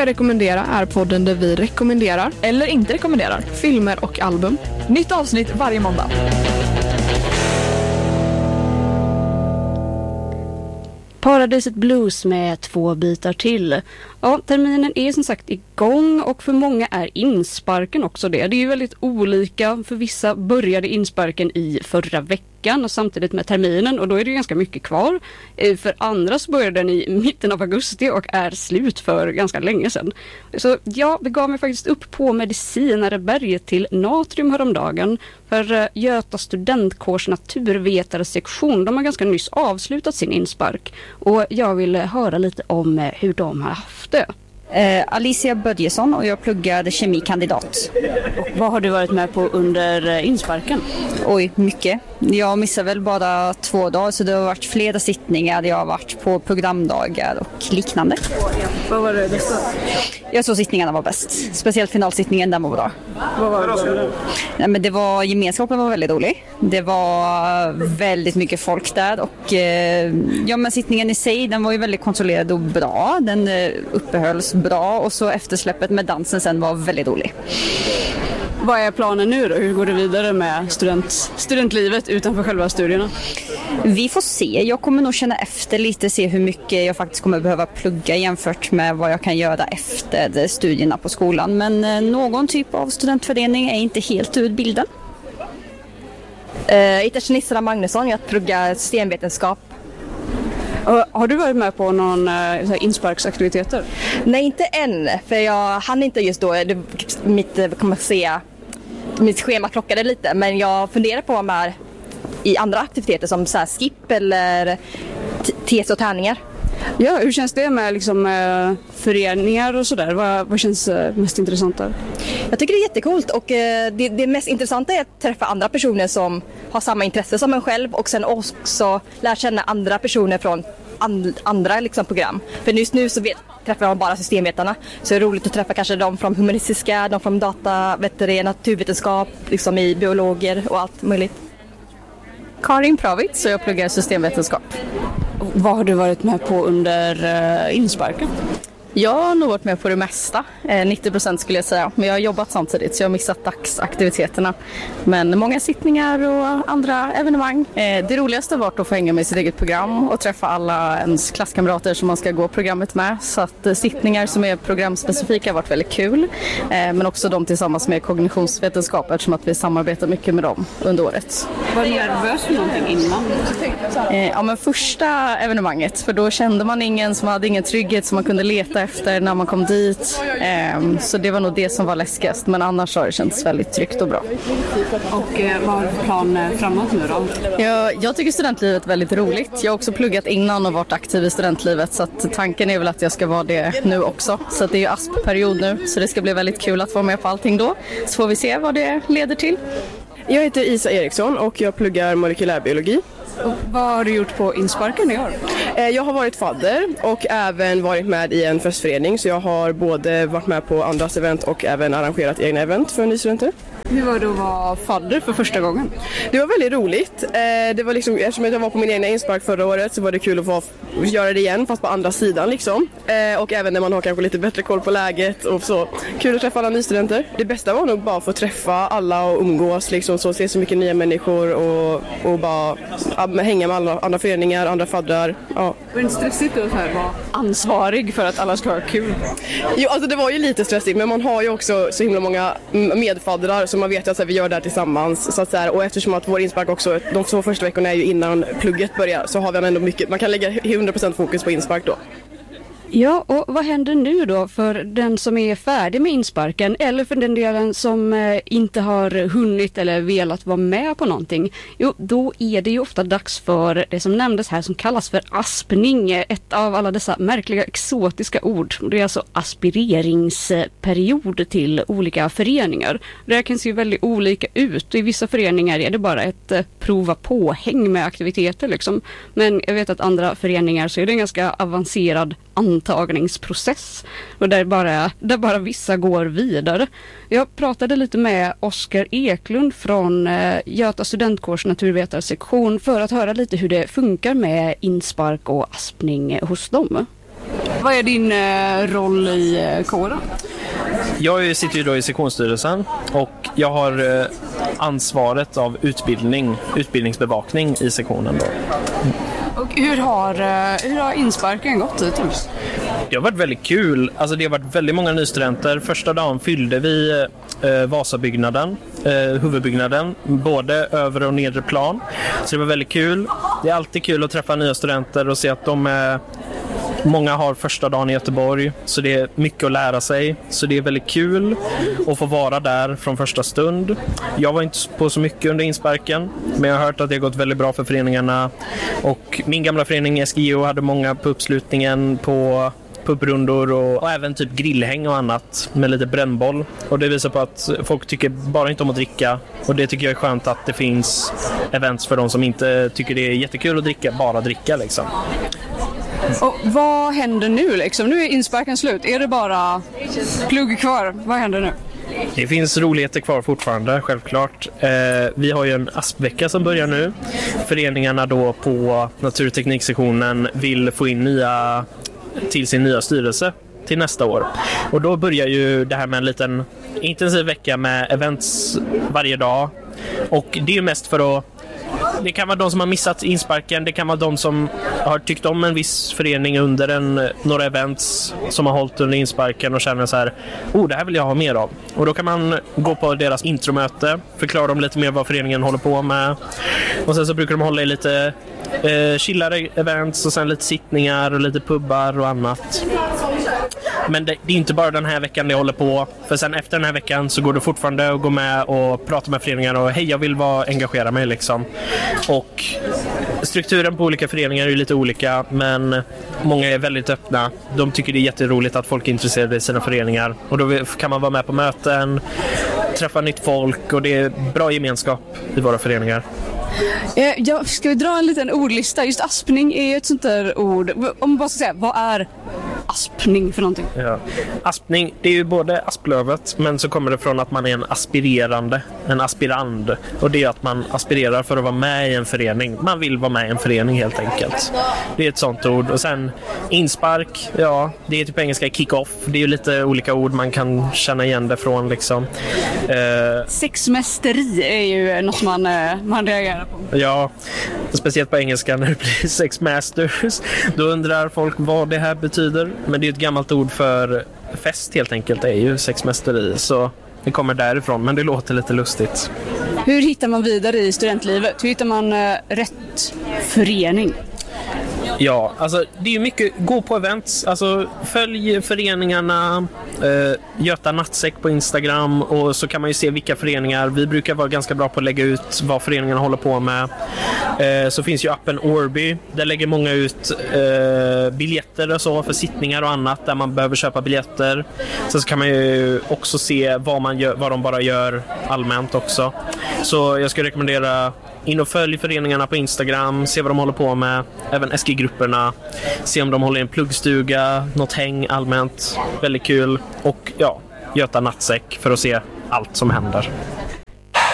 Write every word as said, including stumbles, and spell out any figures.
jag rekommendera är podden där vi rekommenderar, eller inte rekommenderar, filmer och album. Nytt avsnitt varje måndag. Paradiset Blues med två bitar till. Ja, terminen är som sagt igång och för många är insparken också det. Det är ju väldigt olika. För vissa började insparken i förra veckan och samtidigt med terminen och då är det ganska mycket kvar. För andra så började den i mitten av augusti och är slut för ganska länge sedan. Så ja, det gav mig faktiskt upp på Medicinareberget till Natrium häromdagen. För Göta studentkårs naturvetarsektion, de har ganska nyss avslutat sin inspark. Och jag vill höra lite om hur de har haft det. Eh, Alicia Bödjesson och jag pluggade kemikandidat. Och vad har du varit med på under insparken? Oj, mycket. Jag missade väl bara två dagar så det har varit flera sittningar. Jag har varit på programdagar och liknande. Vad var det bästa? Jag tror sittningarna var bäst. Speciellt finalsittningen, den var bra. Vad var det? Nej, men det var, gemenskapen var väldigt rolig. Det var väldigt mycket folk där och eh, ja, men sittningen i sig, den var ju väldigt kontrollerad och bra. Den eh, uppehölls bra och så eftersläppet med dansen sen var väldigt rolig. Vad är planen nu då? Hur går det vidare med student, studentlivet utanför själva studierna? Vi får se. Jag kommer nog känna efter lite, se hur mycket jag faktiskt kommer behöva plugga jämfört med vad jag kan göra efter studierna på skolan. Men eh, någon typ av studentförening är inte helt ur bilden. Jag heter Nissara Magnusson, jag pluggar systemvetenskap. Har du varit med på någon äh, insparksaktiviteter? Nej, inte än, för jag hann inte just då. Det, mitt, kan man säga, mitt schema klockade lite, men jag funderar på att vara med i andra aktiviteter som så här skip eller tes och tärningar. Ja, hur känns det med liksom, äh, föreningar och sådär? Vad, vad känns äh, mest intressant där? Jag tycker det är jättekult och eh, det, det mest intressanta är att träffa andra personer som har samma intresse som en själv och sen också lära känna andra personer från and, andra liksom, program. För just nu så vet, träffar man bara systemvetarna, så det är roligt att träffa kanske de från humanistiska, de från data, veterinär, naturvetenskap, liksom i biologer och allt möjligt. Karin Pravitz, så jag pluggar systemvetenskap. Vad har du varit med på under uh, insparken? Jag har nog varit med på det mesta, eh, nittio procent skulle jag säga. Men jag har jobbat samtidigt så jag har missat dagsaktiviteterna. Men många sittningar och andra evenemang. Eh, det roligaste har varit att få hänga med sitt eget program och träffa alla ens klasskamrater som man ska gå programmet med. Så att eh, sittningar som är programspecifika har varit väldigt kul. Eh, men också de tillsammans med kognitionsvetenskap eftersom att vi samarbetar mycket med dem under året. Var du nervös för någonting innan? Eh, ja men första evenemanget, för då kände man ingen som hade ingen trygghet som man kunde leta efter när man kom dit. Eh, så det var nog det som var läskigast. Men annars har det känts väldigt tryggt och bra. Och eh, vad har du för plan framåt nu då? Jag, jag tycker studentlivet är väldigt roligt. Jag har också pluggat innan och varit aktiv i studentlivet. Så att tanken är väl att jag ska vara det nu också. Så att det är ju A S P-period nu. Så det ska bli väldigt kul att vara med på allting då. Så får vi se vad det leder till. Jag heter Isa Eriksson och jag pluggar molekylärbiologi. Och vad har du gjort på insparken i år? Jag har varit fadder och även varit med i en festförening, så jag har både varit med på andras event och även arrangerat egna event för nystudenter. Hur var det att vara fadder för första gången? Det var väldigt roligt. Det var liksom, eftersom jag var på min egna inspark förra året så var det kul att få göra det igen fast på andra sidan liksom. Och även när man har kanske lite bättre koll på läget och så. Kul att träffa alla nystudenter. Det bästa var nog bara att få träffa alla och umgås liksom, så se så mycket nya människor och, och bara hänga med alla andra föreningar, andra faddrar. Ja. Var det inte stressigt att vara ansvarig för att alla ska ha kul? Jo, alltså det var ju lite stressigt, men man har ju också så himla många medfaddrar så man vet ju att så här, vi gör det här tillsammans. Så att, så här, och eftersom att vår inspark också, de två första veckorna är ju innan plugget börjar, så har vi ändå mycket, man kan lägga hundra procent fokus på inspark då. Ja, och vad händer nu då för den som är färdig med insparken eller för den delen som eh, inte har hunnit eller velat vara med på någonting? Jo, då är det ju ofta dags för det som nämndes här som kallas för aspning, ett av alla dessa märkliga exotiska ord. Det är alltså aspireringsperiod till olika föreningar. Det här kan se väldigt olika ut. I vissa föreningar är det bara ett eh, prova påhäng med aktiviteter liksom. Men jag vet att andra föreningar så är det en ganska avancerad antagningsprocess och där bara, där bara vissa går vidare. Jag pratade lite med Oskar Eklund från eh, Göta studentkårs naturvetarsektion för att höra lite hur det funkar med inspark och aspning hos dem. Vad är din eh, roll i eh, kåren? Jag sitter ju då i sektionsstyrelsen och jag har eh, ansvaret av utbildning, utbildningsbevakning i sektionen då. Och hur har, eh, hur har insparken gått hittills? Det har varit väldigt kul. Alltså det har varit väldigt många nystudenter. Första dagen fyllde vi eh, Vasabyggnaden, eh, huvudbyggnaden, både över och nedre plan. Så det var väldigt kul. Det är alltid kul att träffa nya studenter och se att de är... Många har första dagen i Göteborg, så det är mycket att lära sig. Så det är väldigt kul att få vara där från första stund. Jag var inte på så mycket under insparken, men jag har hört att det har gått väldigt bra för föreningarna. Och min gamla förening S G O hade många på uppslutningen på pubrundor och, och även typ grillhäng och annat med lite brännboll. Och det visar på att folk tycker bara inte om att dricka. Och det tycker jag är skönt att det finns events för de som inte tycker det är jättekul att dricka, bara dricka liksom. Och vad händer nu liksom? Nu är insparken slut. Är det bara plugg kvar? Vad händer nu? Det finns roligheter kvar fortfarande, självklart. Eh, vi har ju en aspvecka som börjar nu. Föreningarna då på naturtekniksektionen vill få in nya till sin nya styrelse till nästa år. Och då börjar ju det här med en liten intensiv vecka med events varje dag. Och det är ju mest för att det kan vara de som har missat insparken, det kan vara de som har tyckt om en viss förening under en, några events som har hållit under insparken och känner så här, oh det här vill jag ha mer av. Och då kan man gå på deras intromöte, förklara dem lite mer vad föreningen håller på med. Och sen så brukar de hålla i lite eh, chillare events och sen lite sittningar och lite pubbar och annat. Men det, det är inte bara den här veckan det håller på. För sen efter den här veckan så går det fortfarande att gå med och prata med föreningar och hej, jag vill vara, engagera mig liksom. Och strukturen på olika föreningar är ju lite olika, men många är väldigt öppna. De tycker det är jätteroligt att folk är intresserade i sina föreningar. Och då kan man vara med på möten, träffa nytt folk och det är bra gemenskap i våra föreningar. Eh, ja, ska vi dra en liten ordlista? Just aspning är ett sånt där ord. Om man bara ska säga, vad är aspning för någonting? Ja. Aspning, det är ju både asplövet, men så kommer det från att man är en aspirerande, en aspirand. Och det är att man aspirerar för att vara med i en förening. Man vill vara med i en förening helt enkelt. Det är ett sånt ord. Och sen inspark, ja, det är typ engelska kick-off. Det är ju lite olika ord man kan känna igen det från liksom. Eh, Sexmästeri är ju något man, man reagerar på. Ja, speciellt på engelska när det blir sex masters. Då undrar folk vad det här betyder. Men det är ett gammalt ord för fest helt enkelt, det är ju sexmästeri. Så det kommer därifrån, men det låter lite lustigt. Hur hittar man vidare i studentlivet? Hur hittar man uh, rätt förening? Ja, alltså det är ju mycket, gå på events, alltså följ föreningarna, eh, Göta Nattsäck på Instagram och så kan man ju se vilka föreningar, vi brukar vara ganska bra på att lägga ut vad föreningarna håller på med. Eh, så finns ju appen Orby, där lägger många ut eh, biljetter och så för sittningar och annat där man behöver köpa biljetter. Sen så kan man ju också se vad, man gör, vad de bara gör allmänt också. Så jag skulle rekommendera in och följ föreningarna på Instagram, se vad de håller på med, även S G-grupperna, se om de håller i en pluggstuga, något häng allmänt, väldigt kul. Och ja, Göta Nattsäck för att se allt som händer.